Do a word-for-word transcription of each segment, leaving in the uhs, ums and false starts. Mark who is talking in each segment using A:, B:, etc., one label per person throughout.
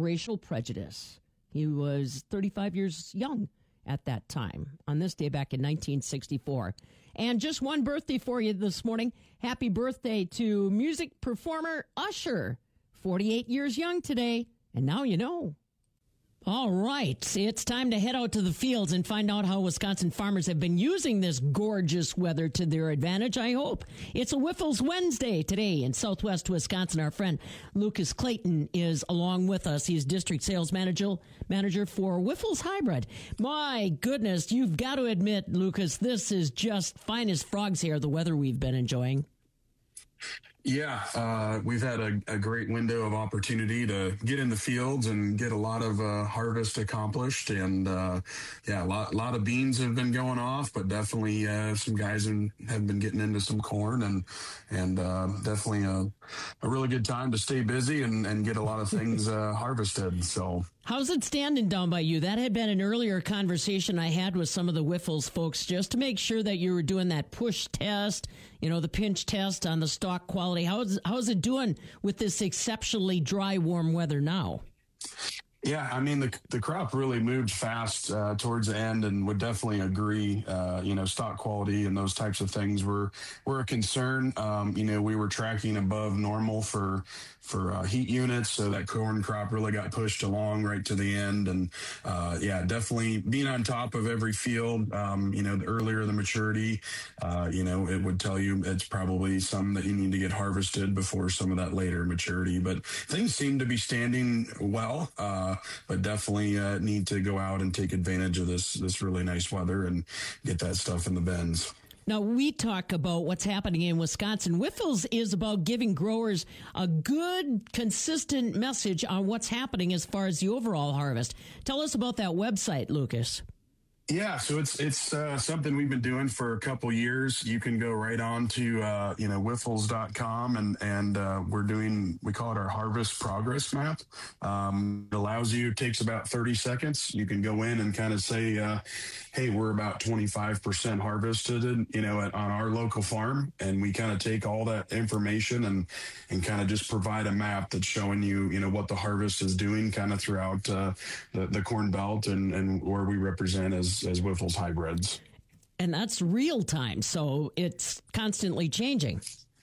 A: racial prejudice. He was thirty-five years young at that time, on this day back in nineteen sixty-four. And just one birthday for you this morning. Happy birthday to music performer Usher, forty-eight years young today. And now you know. All right, it's time to head out to the fields and find out how Wisconsin farmers have been using this gorgeous weather to their advantage, I hope. It's a Whiffles Wednesday today in Southwest Wisconsin. Our friend Lucas Clayton is along with us. He's district sales manager manager for Whiffles Hybrid. My goodness, you've got to admit, Lucas, this is just fine as frogs here, the weather we've been enjoying.
B: Yeah, uh, we've had a, a great window of opportunity to get in the fields and get a lot of uh, harvest accomplished. And uh, yeah, a lot, lot of beans have been going off, but definitely uh, some guys in, have been getting into some corn, and and uh, definitely a, a really good time to stay busy and, and get a lot of things uh, harvested. So.
A: How's it standing down by you? That had been an earlier conversation I had with some of the Whiffles folks just to make sure that you were doing that push test, you know, the pinch test on the stalk quality. How's, how's it doing with this exceptionally dry, warm weather now?
B: Yeah, I mean, the the crop really moved fast uh, towards the end, and would definitely agree. Uh, you know, stock quality and those types of things were were a concern. Um, you know, we were tracking above normal for for uh, heat units, so that corn crop really got pushed along right to the end. And uh, yeah, definitely being on top of every field. Um, you know, the earlier the maturity, uh, you know, it would tell you it's probably some that you need to get harvested before some of that later maturity. But things seem to be standing well. Uh, but definitely uh, need to go out and take advantage of this this really nice weather and get that stuff in the bins.
A: Now, we talk about what's happening in Wisconsin. Whiffles is about giving growers a good, consistent message on what's happening as far as the overall harvest. Tell us about that website, Lucas.
B: Yeah, so it's it's uh, something we've been doing for a couple years. You can go right on to uh, you know whiffles dot com, and and uh, we're doing, we call it our harvest progress map. Um, it allows you, it takes about thirty seconds. You can go in and kind of say, uh, hey, we're about twenty-five percent harvested, you know, at, on our local farm, and we kind of take all that information and and kind of just provide a map that's showing you, you know, what the harvest is doing kind of throughout uh, the the Corn Belt and and where we represent as as Whiffles hybrids.
A: And that's real time, so it's constantly changing.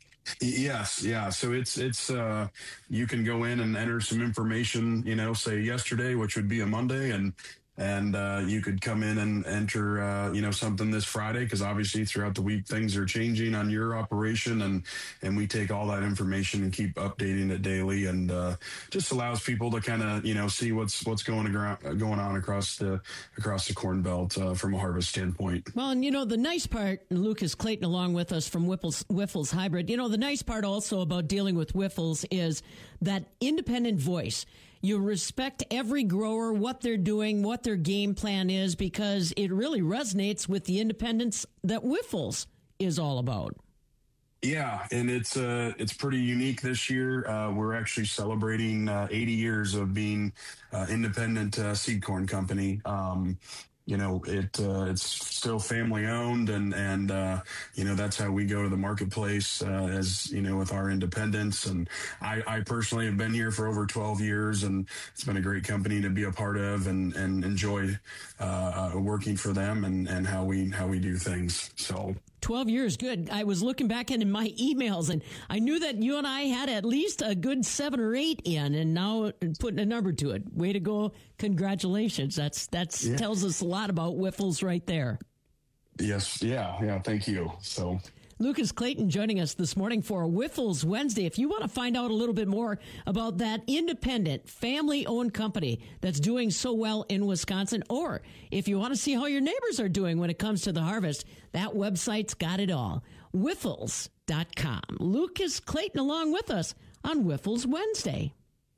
B: Yes, yeah. So it's it's uh, you can go in and enter some information, you know, say yesterday, which would be a Monday, and and uh, you could come in and enter, uh, you know, something this Friday, because obviously throughout the week things are changing on your operation, and and we take all that information and keep updating it daily, and uh, just allows people to kind of, you know, see what's what's going around, going on across the across the Corn Belt uh, from a harvest standpoint.
A: Well, and you know the nice part, Lucas Clayton along with us from Whiffles, Whiffles Hybrid. You know the nice part also about dealing with Whiffles is that independent voice. You respect every grower, what they're doing, what their game plan is, because it really resonates with the independence that Whiffles is all about.
B: Yeah, and it's uh, it's pretty unique this year. Uh, we're actually celebrating uh, eighty years of being uh, independent uh, seed corn company. Um, You know, it uh, it's still family owned, and and uh, you know, that's how we go to the marketplace uh, as, you know, with our independence. And I, I personally have been here for over twelve years, and it's been a great company to be a part of, and and enjoy uh, uh, working for them and and how we how we do things. So.
A: twelve years, good. I was looking back into my emails, and I knew that you and I had at least a good seven or eight in, and now putting a number to it. Way to go. Congratulations. That's that's yeah. tells us a lot about Whiffles right there.
B: Yes. Yeah. Yeah. Thank you. So.
A: Lucas Clayton joining us this morning for Whiffles Wednesday. If you want to find out a little bit more about that independent, family-owned company that's doing so well in Wisconsin, or if you want to see how your neighbors are doing when it comes to the harvest, that website's got it all. Whiffles dot com. Lucas Clayton along with us on Whiffles Wednesday.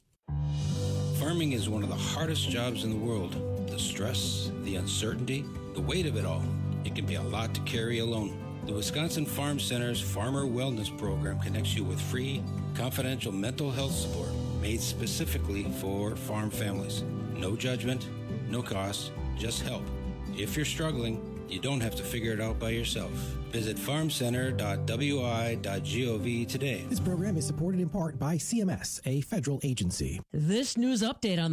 C: Farming is one of the hardest jobs in the world. The stress, the uncertainty, the weight of it all. It can be a lot to carry alone. The Wisconsin Farm Center's Farmer Wellness Program connects you with free, confidential mental health support made specifically for farm families. No judgment, no cost, just help. If you're struggling, you don't have to figure it out by yourself. Visit farm center dot w i dot gov today.
D: This program is supported in part by C M S, a federal agency.
A: This news update on